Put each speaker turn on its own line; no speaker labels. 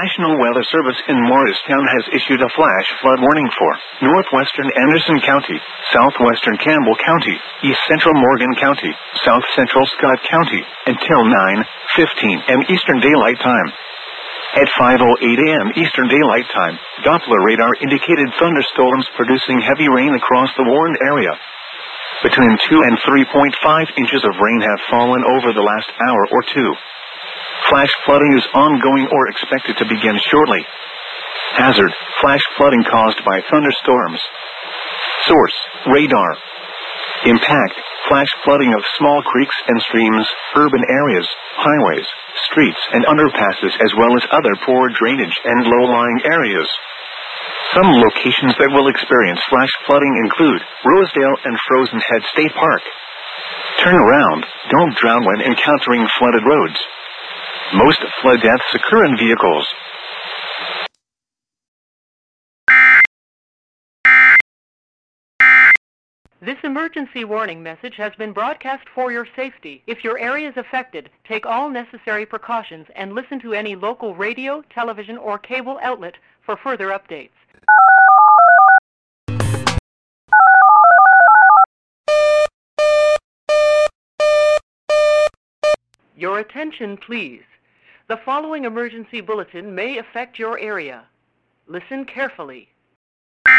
National Weather Service in Morristown has issued a flash flood warning for northwestern Anderson County, southwestern Campbell County, east central Morgan County, south central Scott County, until 9:15 a.m. Eastern Daylight Time. At 5:08 a.m. Eastern Daylight Time, Doppler radar indicated thunderstorms producing heavy rain across the warned area. Between 2 and 3.5 inches of rain have fallen over the last hour or two. Flash flooding is ongoing or expected to begin shortly. Hazard: flash flooding caused by thunderstorms. Source: radar. Impact: flash flooding of small creeks and streams, urban areas, highways, streets and underpasses, as well as other poor drainage and low-lying areas. Some locations that will experience flash flooding include Rosedale and Frozen Head State Park. Turn around, don't drown when encountering flooded roads. Most flood deaths occur in vehicles.
This emergency warning message has been broadcast for your safety. If your area is affected, take all necessary precautions and listen to any local radio, television, or cable outlet for further updates. Your attention, please. The following emergency bulletin may affect your area. Listen carefully.